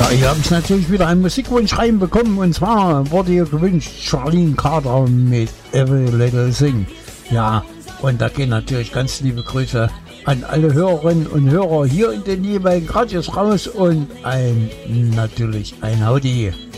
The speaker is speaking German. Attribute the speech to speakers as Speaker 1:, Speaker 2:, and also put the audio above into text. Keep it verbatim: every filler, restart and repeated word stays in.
Speaker 1: Ja, hier habe ich natürlich wieder einen Musikwunsch reinbekommen und zwar wurde hier gewünscht Charlene Carter mit Every Little Thing. Ja, und da gehen natürlich ganz liebe Grüße an alle Hörerinnen und Hörer hier in den jeweiligen Radios raus und ein natürlich ein Howdy.